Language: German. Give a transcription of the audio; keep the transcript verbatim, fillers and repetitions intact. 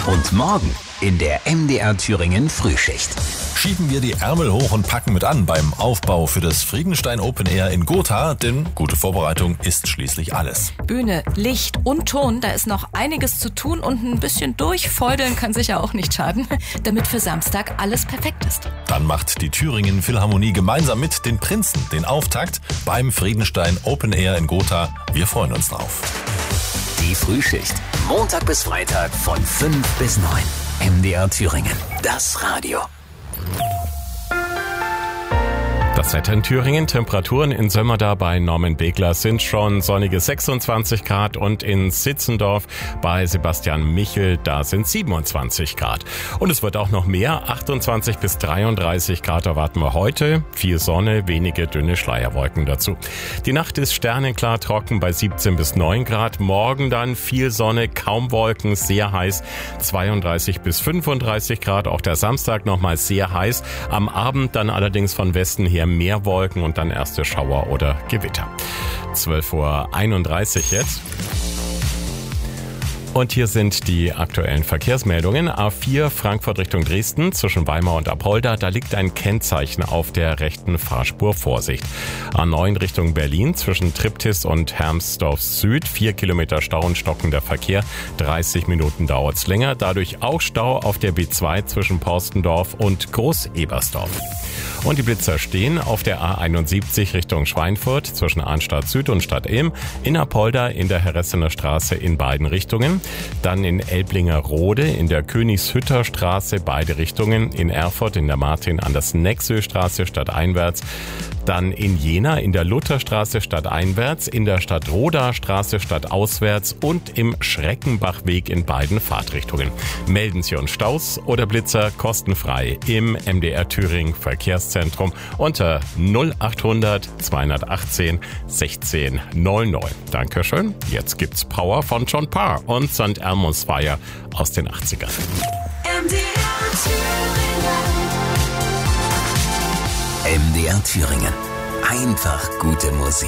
Und morgen in der M D R Thüringen Frühschicht. Schieben wir die Ärmel hoch und packen mit an beim Aufbau für das Friedenstein Open Air in Gotha, denn gute Vorbereitung ist schließlich alles. Bühne, Licht und Ton, da ist noch einiges zu tun und ein bisschen durchfeudeln kann sicher auch nicht schaden, damit für Samstag alles perfekt ist. Dann macht die Thüringen Philharmonie gemeinsam mit den Prinzen den Auftakt beim Friedenstein Open Air in Gotha. Wir freuen uns drauf. Die Frühschicht, Montag bis Freitag von fünf bis neun. M D R Thüringen, das Radio. Das Wetter in Thüringen, Temperaturen in Sömmerda bei Norman Begler sind schon sonnige sechsundzwanzig Grad und in Sitzendorf bei Sebastian Michel, da sind siebenundzwanzig Grad. Und es wird auch noch mehr, achtundzwanzig bis dreiunddreißig Grad erwarten wir heute. Viel Sonne, wenige dünne Schleierwolken dazu. Die Nacht ist sternenklar trocken bei siebzehn bis neun Grad. Morgen dann viel Sonne, kaum Wolken, sehr heiß, zweiunddreißig bis fünfunddreißig Grad. Auch der Samstag nochmal sehr heiß. Am Abend dann allerdings von Westen her mehr Wolken und dann erste Schauer oder Gewitter. zwölf Uhr einunddreißig jetzt. Und hier sind die aktuellen Verkehrsmeldungen. A vier Frankfurt Richtung Dresden zwischen Weimar und Apolda. Da liegt ein Kennzeichen auf der rechten Fahrspur. Vorsicht. A neun Richtung Berlin zwischen Triptis und Hermsdorf Süd. Vier Kilometer Stau und stockender Verkehr. dreißig Minuten dauert's länger. Dadurch auch Stau auf der B zwei zwischen Porstendorf und Groß-Ebersdorf. Und die Blitzer stehen auf der A einundsiebzig Richtung Schweinfurt zwischen Arnstadt Süd und Stadt Ilm, in Apolda in der Herressener Straße in beiden Richtungen, dann in Elblingerode in der Königshütter Straße beide Richtungen, in Erfurt in der Martin-Andersen-Nexö-Straße stadteinwärts, dann in Jena in der Lutherstraße stadteinwärts, in der Stadtroda Straße stadtauswärts und im Schreckenbachweg in beiden Fahrtrichtungen. Melden Sie uns Staus oder Blitzer kostenfrei im M D R Thüringen Verkehrszentrum unter null achthundert zweihundertachtzehn sechzehn null neun. Dankeschön. Jetzt gibt's Power von John Parr und Sankt Elmo's Fire aus den achtzigern. M D R Thüringen. M D R Thüringen. Einfach gute Musik.